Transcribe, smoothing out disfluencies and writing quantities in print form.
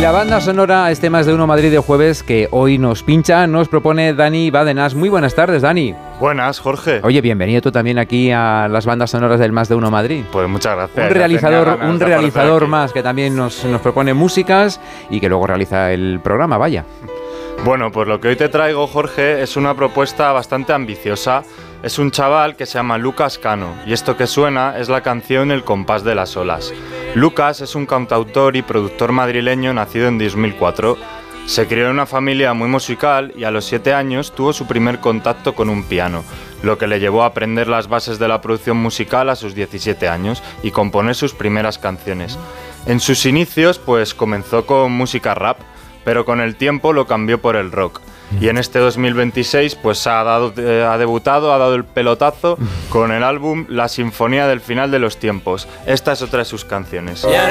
la banda sonora, este Más de Uno Madrid de jueves, que hoy nos pincha, nos propone Dani Badenas. Muy buenas tardes, Dani. Buenas, Jorge. Oye, bienvenido tú también aquí a las bandas sonoras del Más de Uno Madrid. Pues muchas gracias. Un realizador más que también nos propone músicas y que luego realiza el programa, vaya. Bueno, pues lo que hoy te traigo, Jorge, es una propuesta bastante ambiciosa. Es un chaval que se llama Lucas Cano y esto que suena es la canción El compás de las olas. Lucas es un cantautor y productor madrileño nacido en 2004. Se crió en una familia muy musical y a los 7 años tuvo su primer contacto con un piano, lo que le llevó a aprender las bases de la producción musical a sus 17 años y componer sus primeras canciones. En sus inicios, pues comenzó con música rap, pero con el tiempo lo cambió por el rock. Y en este 2026 pues ha dado el pelotazo con el álbum La Sinfonía del Final de los Tiempos. Esta es otra de sus canciones.